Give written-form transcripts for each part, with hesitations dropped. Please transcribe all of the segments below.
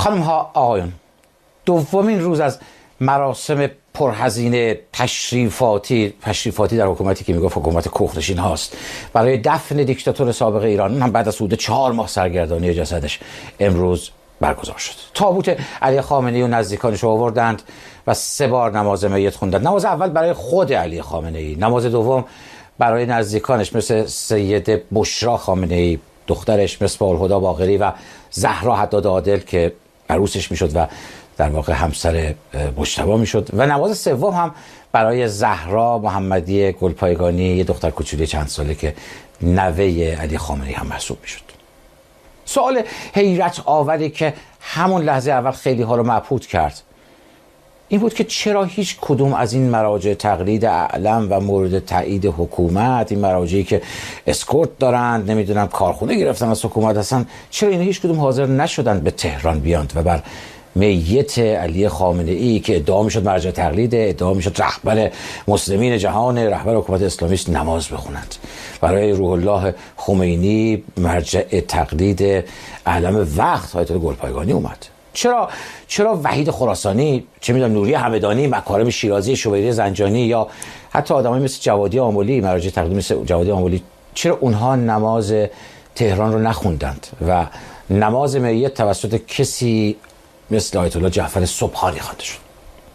خانم ها آقایون، دومین روز از مراسم پرهزینه تشریفاتی در حکومتی که میگفت حکومت کوهنشین هاست برای دفن دیکتاتور سابق ایران، هم بعد از حدود 4 ماه سرگردانی جسدش امروز برگزار شد. تابوت علی خامنه‌ای و نزدیکانش آوردند و 3 بار نماز میت خوندند. نماز اول برای خود علی خامنه‌ای، نماز دوم برای نزدیکانش مثل سیده بشرا خامنه‌ای دخترش، مثل الهدی باقری و زهرا حداد عادل که عروسش میشد و در واقع همسر مجتبی میشد، و نماز سوم هم برای زهرا محمدی گلپایگانی، یه دختر کوچولی چند ساله که نوه علی خامنه‌ای هم محسوب میشد. سوال حیرت آوری که همون لحظه اول خیلی ها رو مبهوت کرد این بود که چرا هیچ کدوم از این مراجع تقلید اعلم و مورد تایید حکومت، این مراجعی که اسکورت دارند، نمیدونم کارخونه گرفتن از حکومت هستن، چرا اینا هیچ کدوم حاضر نشدن به تهران بیاند و بر میت علی خامنه‌ای که ادعا میشد مرجع تقلید، ادعا میشد رهبر مسلمین جهان، رهبر حکومت اسلامی است، نماز بخونند؟ برای روح الله خمینی مرجع تقلید اعلم وقت آیت الله گلپایگانی اومد. چرا وحید خراسانی، چه میدونم نوری همدانی، مکارم شیرازی، شوبیری زنجانی یا حتی آدمایی مثل جوادی آملی، مرجع تقلید مثل جوادی آملی، چرا اونها نماز تهران رو نخوندند و نماز میت توسط کسی مثل آیت الله جعفر سبحانی خوانده شد؟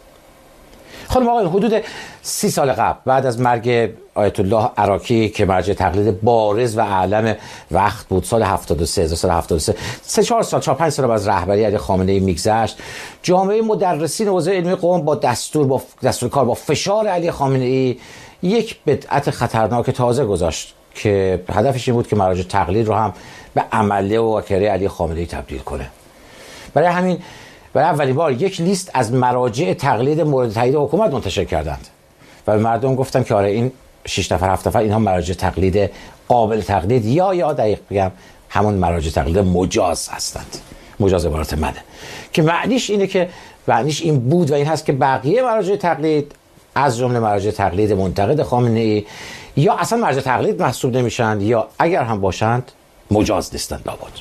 خانم آقایان، حدود 30 سال قبل بعد از مرگ آیت الله عراقی که مرجع تقلید بارز و اعلم وقت بود، سال 73 3-4 سال 4-5 سال از رهبری علی خامنه‌ای میگذشت، جامعه مدرسین حوزه علمی قم با دستور کار با فشار علی خامنه‌ای یک بدعت خطرناک تازه گذاشت که هدفش این بود که مراجع تقلید رو هم به عمله و واکره علی خامنه‌ای تبدیل کنه. برای اولین بار یک لیست از مراجع تقلید مورد تایید حکومت منتشر کردند و به مردم گفتن که آره این 6 نفر 7 نفر اینها مراجع تقلید قابل تقلید یا دقیق بگم همون مراجع تقلید مجاز هستند. مجاز عبارت منه که معنیش این بود و این هست که بقیه مراجع تقلید از جمله مراجع تقلید منتقد خامنه‌ای یا اصلا مراجع تقلید محسوب نمیشن یا اگر هم باشند مجاز نیستند. لابد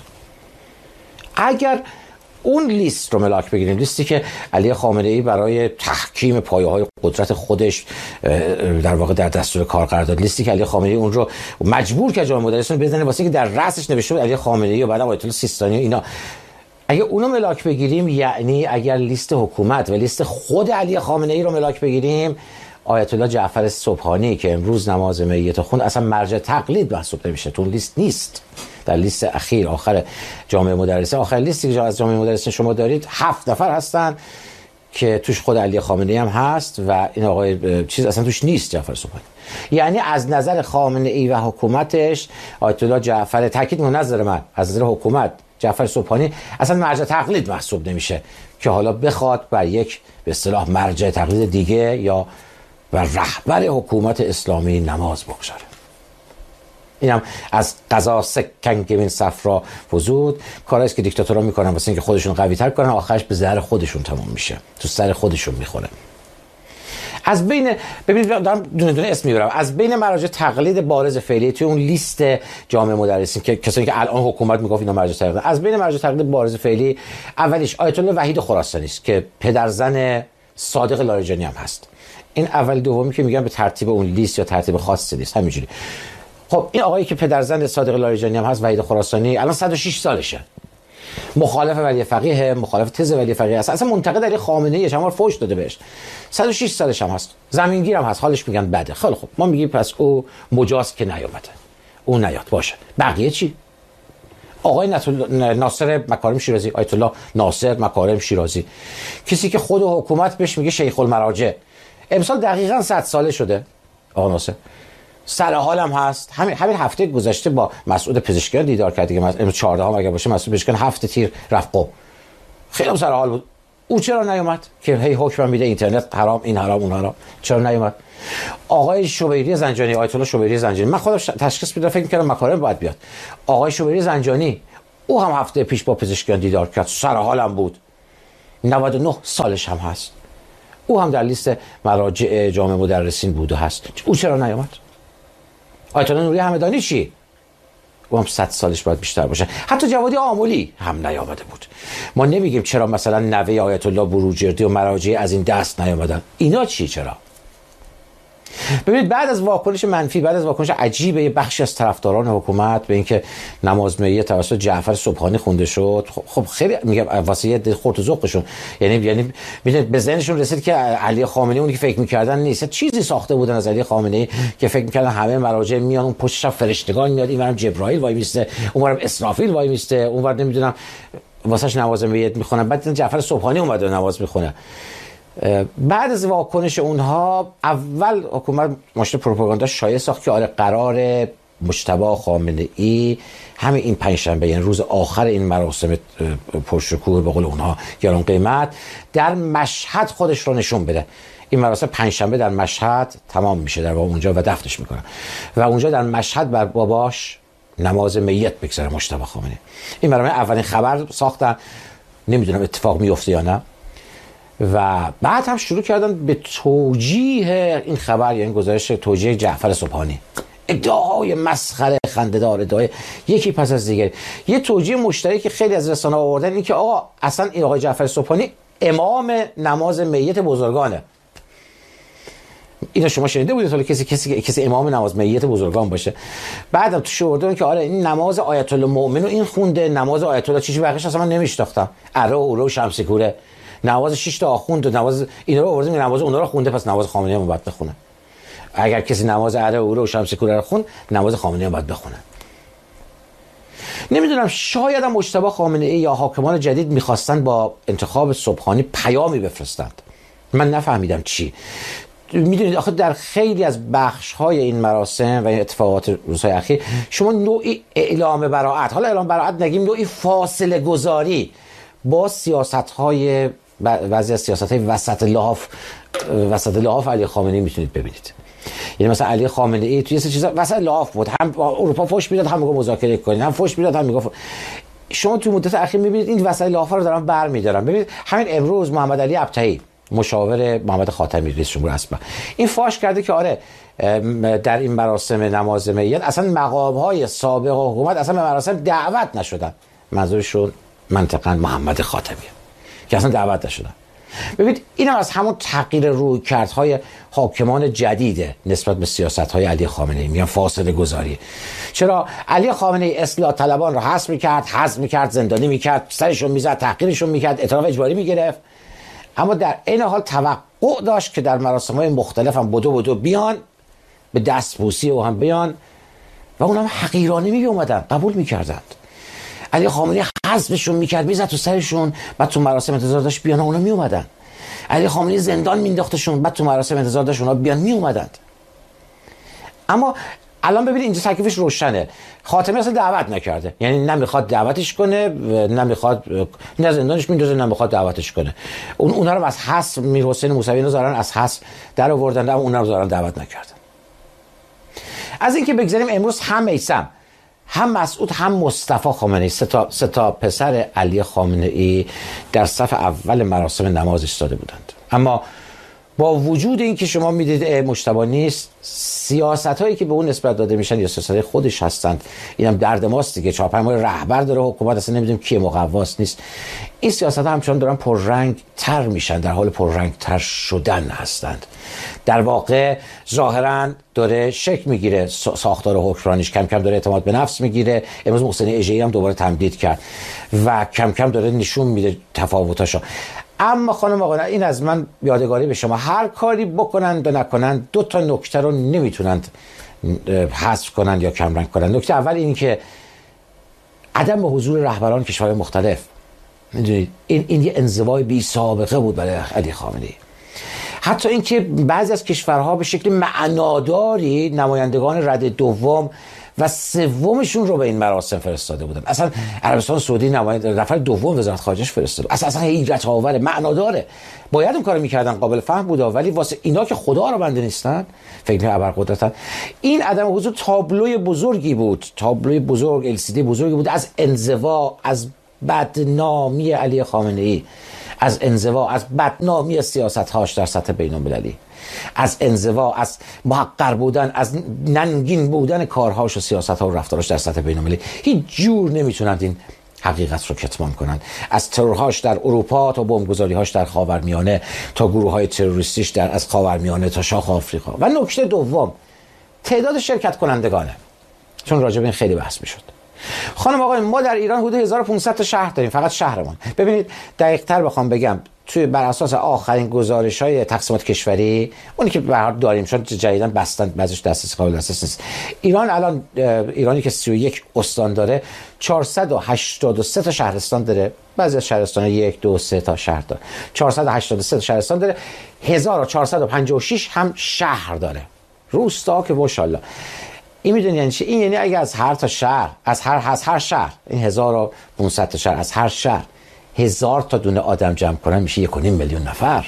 اگر اون لیست رو ملاک بگیریم، لیستی که علی خامنه‌ای برای تحکیم پایه‌های قدرت خودش در واقع در دستور کار قرار داد، لیستی که علی خامنه‌ای اون رو مجبور کرد جامعه مدرسین بزنه واسه که در رأسش نوشته بود علی خامنه‌ای و بعدم آیت الله سیستانی و اینا، اگه اونو ملاک بگیریم، یعنی اگر لیست حکومت و لیست خود علی خامنه‌ای رو ملاک بگیریم، آیت الله جعفر سبحانی که امروز نماز میت خوند اصلا مرجع تقلید محسوب نمیشه، تو لیست نیست. در لیست آخر جامعه مدرسین، آخر لیستی که از جامعه مدرسین شما دارید 7 نفر هستن که توش خود علی خامنه‌ای هم هست و این آقای چیز اصلا توش نیست، جعفر سبحانی. یعنی از نظر خامنه‌ای و حکومتش آیت الله جعفر، تاکید من نظر من، از نظر حکومت جعفر سبحانی اصلا مرجع تقلید محسوب نمیشه که حالا بخواد بر یک به اصطلاح مرجع تقلید دیگه یا بر رهبر حکومت اسلامی نماز بگذاره. اینم از قضا سکن گمین صفرا فزود، کارهاییست که دیکتاتورها میکنن واسه اینکه خودشون قوی تر کنن، آخرش به زهر خودشون تمام میشه، تو سر خودشون میخوره. از بین، ببینید دارم دونه دونه اسم میبرم، از بین مراجع تقلید بارز فعلی توی اون لیست جامعه مدرسین که کسایی که الان حکومت میگفت اینا مراجع تقلید، از بین مراجع تقلید بارز فعلی اولیش آیت الله وحید خراسانی است که پدرزن صادق لاریجانی هم هست. این اول دومی که میگم به ترتیب اون لیست یا ترتیب خاصی نیست، همینجوری. خب این آقایی که پدرزن صادق لاریجانی هم هست، وحید خراسانی، الان 106 سالشه، مخالف ولی فقیه، مخالف تز ولی فقیه است، اصلا منتقد علی خامنه‌ای، شما فوش داده بهش، 106 سالش هم هست، زمینگیر هم هست، حالش میگن بده. خیلی خب ما میگیم پس او مجاز که نیومده، او نیاد باشه، بقیه چی؟ آقای ناصر مکارم شیرازی، آیت الله ناصر مکارم شیرازی، کسی که خود حکومت بهش میگه شیخ المراجع، امسال دقیقاً 100 ساله شده آقا ناصر، سر حالم هست. همین هفته گذشته با مسعود پزشکیان دیدار کرد دیگه، امروز 14 اگه باشه، مسعود پزشکیان 7 تیر رفت قم، خیلی سر حال بود. او چرا نیومد که هی حکم میده اینترنت حرام، این حرام اون حرام؟ چرا نیومد؟ آقای شوبیری زنجانی، آیت الله شوبیری زنجانی، من خودم تشخیص میدم، فکر می‌کردم مکارم باید بیاد. آقای شوبیری زنجانی او هم هفته پیش با پزشکیان دیدار کرد، سر حالم بود، 99 سالش هم هست، او هم در لیست مراجع جامعه مدرسین بود و هست. او چرا نیومد؟ آیت الله نوری همدانی چی؟ اون 100 سالش باید بیشتر باشه. حتی جوادی آملی هم نیامده بود. ما نمیگیم چرا مثلا نوه آیت الله بروجردی و مراجع از این دست نیامدن. اینا چی؟ چرا؟ ببینید بعد از واکنش منفی، بعد از واکنش عجیب یه بخشی از طرفداران حکومت به اینکه نماز میت توسط جعفر سبحانی خونده شد، خب خیلی میگم واسه یه خورد و ذوقشون، یعنی به ذهنشون رسید که علی خامنه‌ای اونی که فکر می‌کردن نیست. چیزی ساخته بودن از علی خامنه‌ای که فکر می‌کردن همه مراجع میان، اون پشتش فرشتگان میاد، اینورم جبرائیل وای میسته، اونورم اسرافیل وای میسته، اونور نمیدونم واسش نماز میت میخونن، بعد جعفر سبحانی اومد نماز میخونه. بعد از واکنش اونها اول حکومت ماشین پروپاگاندا شایع ساخت که آره قرار مجتبی خامنه‌ای همه این پنجشنبه، یعنی روز آخر این مراسم پرشکوه به قول اونها گران قیمت، در مشهد خودش رو نشون بده. این مراسم پنجشنبه در مشهد تمام میشه در واقع اونجا و دفنش میکنن و اونجا در مشهد بر باباش نماز میت بگذاره مجتبی خامنه‌ای. این برای اولین خبر ساختن، نمیدونم اتفاق میفته یا نه. و بعد هم شروع کردن به توجیه این خبر، یعنی گزارش توجیه جعفر سبحانی، ادعاهای مسخره خنده‌دار، ادعای یکی پس از دیگری. یه توجیه مشترکی که خیلی از رسانه‌ها آوردن این که آقا اصلا این آقای جعفر سبحانی امام نماز میت بزرگانه. اینا شما شنیده بودید حالا کسی امام نماز میت بزرگان باشه؟ بعدم تو شوردن که آره این نماز آیت الله مؤمن رو این خونده، نماز آیت الله چیزی بقیش اصلا من نمیشناختم، اره و اوره و شمسی کوره، نماز 6 تا آخوند و نماز اینا رو آوردیم، نماز اونا رو خونده، پس نماز خامنه‌ای هم باید بخونه. اگر کسی نماز اره و اوره و شمسی کوره رو خوند، نماز خامنه‌ای هم باید بخونه. نمیدونم شاید هم مجتبی خامنه‌ای یا حاکمان جدید میخواستن با انتخاب سبحانی پیامی بفرستند. من نفهمیدم چی. میدونید آخه در خیلی از بخش‌های این مراسم و این اتفاقات روزهای اخیر شما نوعی اعلام براءت، حالا اعلام براءت نگیم، نوعی فاصله گذاری با سیاست‌های بعضی از سیاست‌های وسط لحاف علی خامنه‌ای میتونید ببینید. یعنی مثلا علی خامنه‌ای توی سه چیزا وسط لحاف بود، هم اروپا فوش میداد، هم میگه مذاکره کنین، هم فوش میداد، هم میگه شما تو مدت اخیر میبینید این وسط لحاف رو دارن برمی‌دارن. ببینید همین امروز محمد علی ابطحی مشاور محمد خاتمی رئیس جمهور اسبق این فاش کرده که آره در این مراسم نماز میت اصلا مقام‌های سابق حکومت اصلا به مراسم دعوت نشدن. منظورشون منطقاً محمد خاتمیه که اصلا دعوت نشدن. ببینید این هم از همون تغییر رویکردهای حاکمان جدیده نسبت به سیاست‌های علی خامنه‌ای، میگن فاصله گذاری. چرا علی خامنه‌ای اصلاح طلبان رو حذف می‌کرد، زندانی می‌کرد، سرشون می‌زد، تحقیرشون می‌کرد، اعتراف اجباری می‌گرفت، اما در این حال توقع داشت که در مراسم‌های مختلف هم بدو بیان، به دستبوسی او هم بیان و اونم حقیرانه می‌اومدن قبول می‌کردند. علی خامنه‌ای حذفشون می‌کرد، میزد تو سرشون، بعد تو مراسم انتظار داشت بیان، اونا میومدن. علی خامنه‌ای زندان مینداختشون، بعد تو مراسم انتظار داشت اونا بیان، میومدند. اما الان ببینید اینجا تکلیفش روشنه. خاتمی اصلا دعوت نکرده، یعنی نمیخواد دعوتش کنه، نمیخواد، نه زندانش میندازه، نمیخواد دعوتش کنه. اونا رو از حذف میرحسین موسوی نذارن، از حذف در آوردن، اما اونا رو دارن دعوت نکردن. از اینکه بگذاریم امروز هم میثم، هم مسعود، هم مصطفی خامنه‌ای، سه تا پسر علی خامنه‌ای در صف اول مراسم نماز ایستاده بودند. اما با وجود این که شما میدید مجتبی نیست، سیاست‌هایی که به اون نسبت داده میشن یا سیاست‌های خودش هستند. اینم درد ماست دیگه. 4-5 ماه رهبر داره حکومت، اصلا نمیدونیم کی مقواست نیست. این سیاست‌ها همچنان دارن پررنگ تر میشن، در حال پررنگ تر شدن هستند. در واقع ظاهراً داره شکل میگیره ساختار حکمرانیش، کم کم داره اعتماد به نفس میگیره. امروز محسن اژه‌ای هم دوباره تمدید کرد و کم کم داره نشون میده تفاوتاشو. اما خانم آقایان، این از من یادگاری به شما، هر کاری بکنند و نکنند 2 تا نکته رو نمیتونند حذف کنند یا کمرنگ کنند. نکته اول این که عدم حضور رهبران کشورهای مختلف، میدونید این یه انزوای بی سابقه بود برای علی خامنه‌ای. حتی اینکه بعضی از کشورها به شکل معناداری نمایندگان رده دوم و سومشون رو به این مراسم فرستاده بودن. اصلا عربستان سعودی نماینده نفر دوم وزارت خارجه‌اش فرستاده. اصلا حیرت آوره، معناداره. باید اون کارو میکردن، قابل فهم بود، ولی واسه اینا که خدا رو بنده نیستن، فکر ابرقدرتن. این عدم حضور تابلوی بزرگی بود، تابلوی بزرگ، LCD بزرگی بود از انزوا، از بدنامی علی خامنه‌ای، از انزوا، از بدنامی سیاست‌هاش در سطح بین‌المللی. از انزوا، از محقر بودن، از ننگین بودن کارهاش و سیاست‌ها و رفتاراش در سطح بین‌المللی هیچ جور نمیتونند این حقیقت رو کتمان کنند. از ترورهاش در اروپا تا بمبگذاری‌هاش در خاورمیانه تا گروه‌های تروریستیش در از خاورمیانه تا شاخ آفریقا. و نکته دوم، تعداد شرکت کنندگانه، چون راجع به این خیلی بحث میشد. خانم آقای، ما در ایران حدود 1500 تا شهر داریم، فقط شهرمان. ببینید دقیق‌تر بخوام بگم، توی بر اساس آخرین گزارش‌های تقسیمات کشوری، اونی که به هر حال داریم چون جدیداً بستن بعضیش دسترسی قابل دسترسی نیست، ایران الان ایرانی که 31 استان داره 483 تا شهرستان داره، بعضی از شهرستان‌ها 1 2 3 تا شهر داره، 483 تا شهرستان داره، 1456 هم شهر داره. روستا که ماشاءالله. این میدونی یعنی چی؟ این یعنی اگه از هر تا شهر، از هر شهر، این 1500 تا شهر، از هر شهر 1000 تا دونه آدم جمع کنن میشه 1.5 میلیون نفر.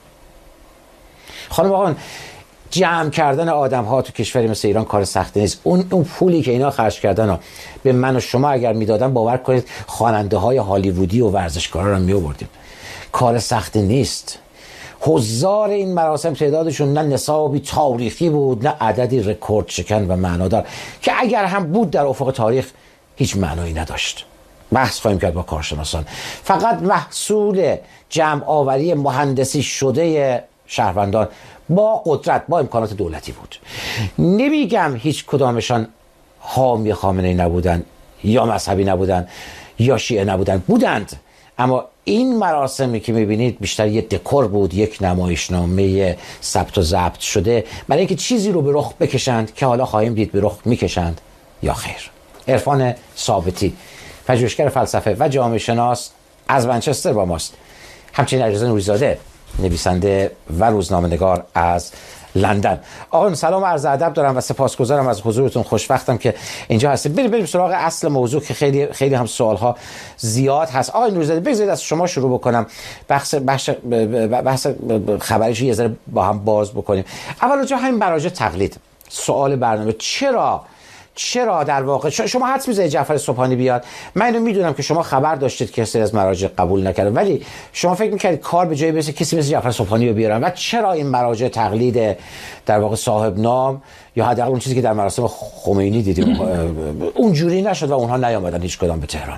خانم آقایان، جمع کردن آدم ها تو کشوری مثل ایران کار سختی نیست. اون پولی که اینا خرج کردن ها به من و شما اگر میدادن، باور کنید خواننده های هالیوودی و ورزشکارا رو میآوردیم. کار سختی نیست. حضار این مراسم تعدادشون نه نصابی تاریخی بود، نه عددی رکورد شکن و معنادار که اگر هم بود در افق تاریخ هیچ معنایی نداشت. بحث خواهیم کرد با کارشناسان. فقط محصول جمع آوری مهندسی شده شهروندان با قدرت، با امکانات دولتی بود. نمیگم هیچ کدامشان حامی خامنه‌ای نبودن یا مذهبی نبودن یا شیعه نبودن، بودند، اما این مراسمی که میبینید بیشتر یک دکور بود، یک نمایشنامه ثبت و ضبط شده برای اینکه چیزی رو به رخ بکشند که حالا خواهیم دید به رخ میکشند یا خیر. عرفان ثابتی، پژوهشگر فلسفه و جامعه شناس از منچستر با ماست. همچنین علیرضا نوری‌زاده، نویسنده و روزنامه‌نگار از لندن. آقایون سلام و عرض ادب دارم و سپاسگزارم از حضورتون. خوشوقتم که اینجا هستید. بریم سراغ اصل موضوع که خیلی هم سوال‌ها زیاد هست. آقای نوری‌زاده، بگذارید از شما شروع بکنم، بحث خبریشو یه ذره با هم باز بکنیم. اول راجع همین مراجع تقلید، سوال برنامه، چرا در واقع شما حدس می‌زنید جعفر سبحانی بیاد؟ من اینو میدونم که شما خبر داشتید که سری از مراجع قبول نکرده، ولی شما فکر می‌کردید کار به جای برسه کسی مثل جعفر سبحانی رو بیارن؟ و چرا این مراجع تقلید در واقع صاحب نام یا حداقل اون چیزی که در مراسم خمینی دیدیم اونجوری نشد و اونها نیامدن هیچ کدام به تهران؟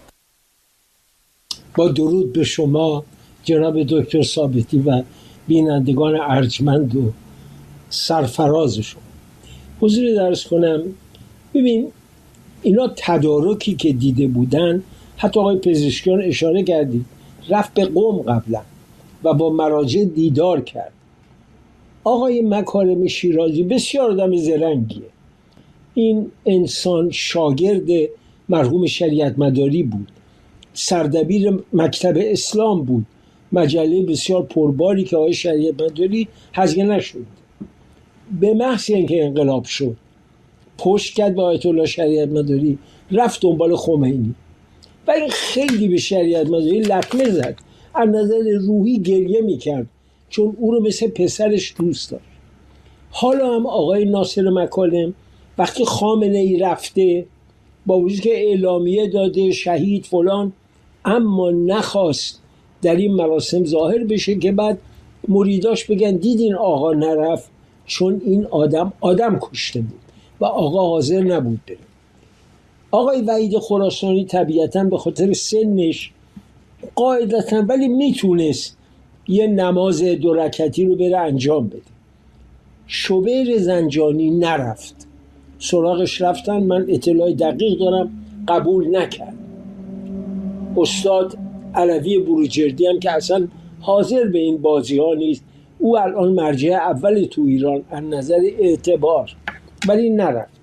با درود به شما جناب دکتر ثابتی و بینندگان ارجمند و سرفراز شما. حضور درس کنم. ببین، اینا تدارکی که دیده بودن، حتی آقای پزشکیان اشاره کردید، رفت به قم قبلا و با مراجع دیدار کرد. آقای مکارم شیرازی بسیار آدم زرنگیه. این انسان شاگرد مرحوم شریعت مداری بود، سردبیر مکتب اسلام بود، مجله بسیار پرباری که آقای شریعت مداری هزینه نشد. به محض اینکه انقلاب شد پشت کرد به آیت الله شریعت مداری، رفت دنبال خمینی و این خیلی به شریعت مداری لطمه زد. از نظر روحی گریه میکرد چون او رو مثل پسرش دوست داشت. حالا هم آقای ناصر مکالم وقتی خامنه ای رفته، با وجود که اعلامیه داده شهید فلان، اما نخواست در این مراسم ظاهر بشه که بعد مریداش بگن دیدین آقا نرفت چون این آدم کشته بود و آقا حاضر نبود بره. آقای وحید خراسانی طبیعتاً به خاطر سنش قاعدتاً ولی میتونست یه نماز 2 رکعتی رو بره انجام بده. شوبیر زنجانی نرفت، سراغش رفتن، من اطلاع دقیق دارم، قبول نکرد. استاد علوی بروجردی هم که اصلا حاضر به این بازی ها نیست، او الان مرجع اول تو ایران از نظر اعتبار، ولی نرفت.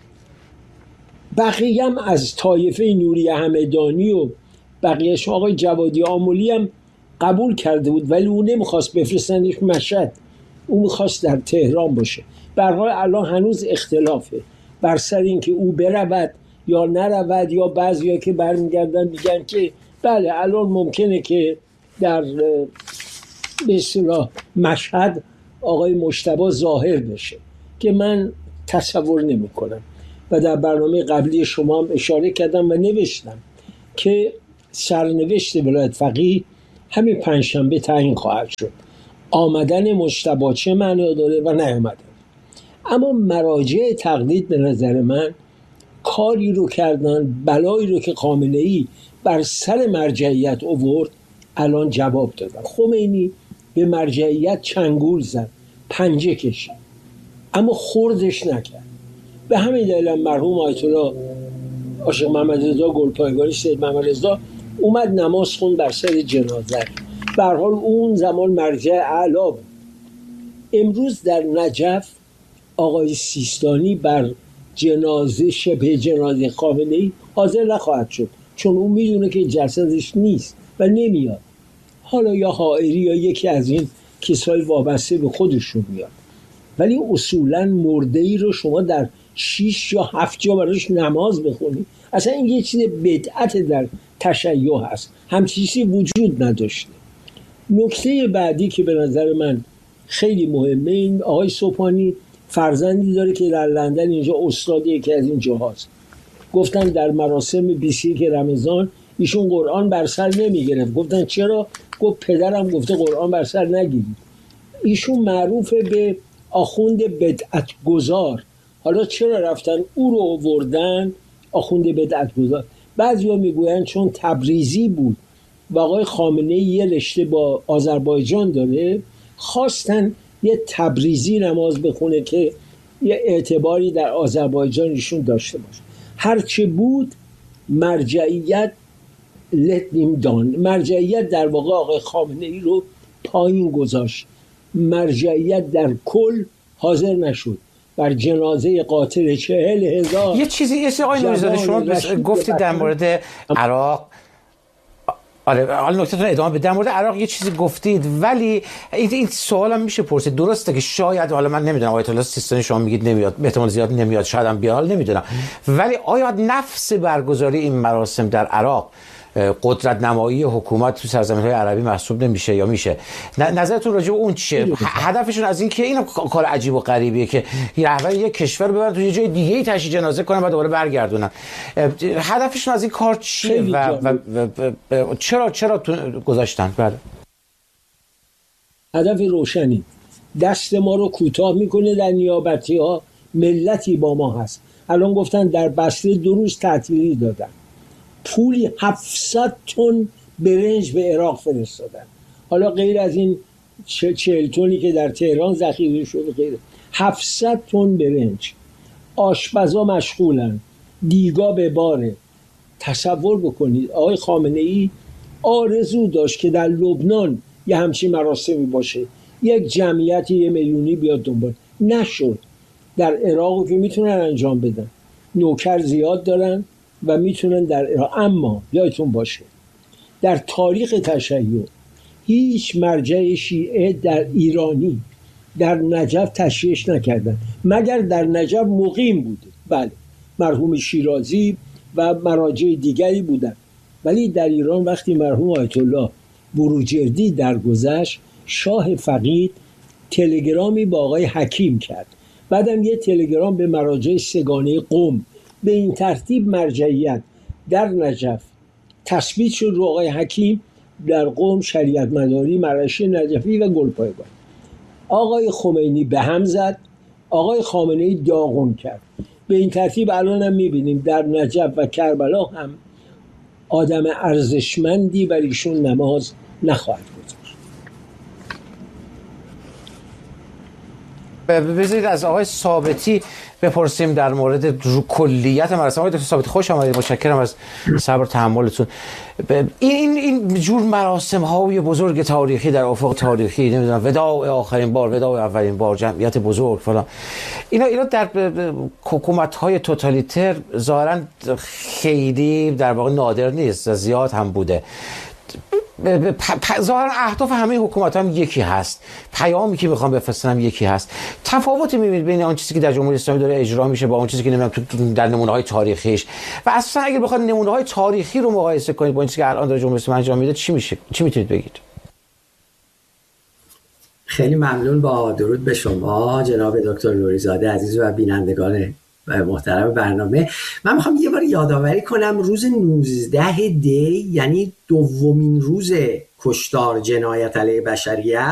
بقیه هم از طایفه نوری همدانی و بقیهش، آقای جوادی آملی هم قبول کرده بود ولی او نمیخواست بفرستنش مشهد، او میخواست در تهران باشه. به هر حال الان هنوز اختلافه بر سر اینکه او برود یا نرود، یا بعضیا که برمیگردن میگن که بله الان ممکنه که در به اصطلاح مشهد آقای مجتبی ظاهر بشه که من تصور نمی کنم. و در برنامه قبلی شما هم اشاره کردم و نوشتم که سرنوشت ولایت فقیه همین پنجشنبه تعیین خواهد شد. آمدن مجتبی چه معنا داره و نیامدن. اما مراجع تقلید به نظر من کاری رو کردن، بلایی رو که خامنه‌ای بر سر مرجعیت آورد الان جواب دادن. خمینی به مرجعیت چنگول زد، پنجه کشید، اما خوردش نکرد. به همین دلیل مرحوم آیت الله عاشق محمد رضا گلپایگانی، سید محمد رضا اومد نماز خوند بر سر جنازه. به هر حال اون زمان مرجع اعلی بود. امروز در نجف آقای سیستانی بر جنازه، شبه جنازه خامنه‌ای حاضر نخواهد شد، چون اون میدونه که جسدش نیست و نمیاد. حالا یا حائری یا یکی از این کسای وابسته به خودشون میاد، ولی اصولا مرده‌ای رو شما در 6 یا 7 جا براش نماز بخونی، اصلا این یه چیز بدعت در تشیع هست، همچین چیزی وجود نداشته. نکته بعدی که به نظر من خیلی مهمه، این آقای صبحانی فرزندی داره که در لندن اینجا استاد یکی از این جاهاست. گفتن در مراسم 21 رمضان ایشون قرآن بر سر نمی گرفت. گفتن چرا؟ گفت پدرم گفته قرآن بر سر نگیرید. ایشون معروفه به آخوند بدعت گذار. حالا چرا رفتن او رو آوردن آخوند بدعت گذار؟ بعضیا میگوین چون تبریزی بود و آقای خامنه‌ای یه رشته با آذربایجان داره، خواستن یه تبریزی نماز بخونه که یه اعتباری در آذربایجان ایشون داشته باشه. هرچه بود مرجعیت لتنیم دان، مرجعیت در واقع آقای خامنه‌ای رو پایین گذاشت. مرجعیت در کل حاضر نشد بر جنازه قاتل 40,000. یه چیزی آقای نوری‌زاده شما گفتید در مورد عراق. آره حالا نکتهتون ادامه بده. در مورد عراق یه چیزی گفتید، ولی این سوالم میشه پرسید. درسته که شاید، حالا من نمیدونم، آیت الله سیستانی شما میگید نمیاد، به احتمال زیاد نمیاد، شاید هم بیاد، نمیدونم، ولی آیا نفس برگزاری این مراسم در عراق قدرت نمایی حکومت تو سرزمین‌های عربی محسوب نمیشه یا میشه؟ نظرتون راجع به اون چیه؟ هدفشون از این که این کار عجیب و غریبیه که رهبر یک کشور رو ببرن تو یه جای دیگه‌ای تشییع جنازه کنن و دوباره برگردونن. هدفشون از این کار چیه و چرا گذاشتن؟ بله، هدف روشنی، دست ما رو کوتاه میکنه در نیابتی‌ها. ملتی با ما هست. الان گفتن در بصره 2 روز تعطیلی دادن، پولی 700 تن برنج به عراق فرستادن. حالا غیر از این 40 تنی که در تهران ذخیره شده، غیر 700 تن برنج. آشپزا مشغولن، دیگا به باره. تصور بکنید آقای خامنه‌ای آرزو داشت که در لبنان یه همچین مراسمی باشه، یک جمعیتی 1 میلیونی بیاد دنبال. نشد. در عراق که میتونن انجام بدن، نوکر زیاد دارن و میتونن در عراق. اما یادتون باشه در تاریخ تشیع هیچ مرجع شیعه در ایرانی در نجف تشییعش نکردن، مگر در نجف مقیم بوده. بله، مرحوم شیرازی و مراجع دیگری بودن، ولی در ایران وقتی مرحوم آیت الله بروجردی درگذشت، شاه فقید تلگرامی با آقای حکیم کرد، بعدم یه تلگرام به مراجع سگانه قم. به این ترتیب مرجعیت در نجف تثبیت شد رو آقای حکیم، در قم شریعت مداری، مرعشی نجفی و گلپایگانی. آقای خمینی به هم زد، آقای خامنه‌ای داغون کرد. به این ترتیب الان هم میبینیم در نجف و کربلا هم آدم ارزشمندی بر ایشون نماز نخواهد گذاشت. بذارید از آقای ثابتی بپرسیم در مورد کلیت مراسم. آقای دکتر ثابتی خوش آمدید، متشکرم از صبر و تحملتون. این جور مراسم های بزرگ تاریخی در افق تاریخی، نمیدونم وداع آخرین بار، وداع اولین بار، جمعیت بزرگ فلان، اینا در حکومت های توتالیتر ظاهرا خیلی در واقع نادر نیست، زیاد هم بوده. ظاهرا اهداف همه حکومت هم یکی هست، پیامی که میخوام بفرستن یکی هست. تفاوتی میبینید بین آن چیزی که در جمهوری اسلامی داره اجرا میشه با اون چیزی که نمیدونم در نمونه های تاریخیش؟ و اصلا اگر بخواد نمونه های تاریخی رو مقایسه کنید با این چیزی که الان داره جمهوری اسلامی انجام میده، چی میشه؟ چی میتونید بگید؟ خیلی ممنون. با درود به شما جناب دکتر نوری‌زاده عزیز و بینندگان محترم برنامه. من میخوام یه بار یادآوری کنم روز 19 دی، یعنی دومین روز کشتار جنایت علیه بشریت،